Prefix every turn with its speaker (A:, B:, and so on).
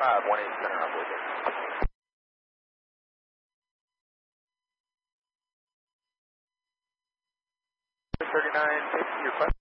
A: 18 center, I believe. 39, 50, your question.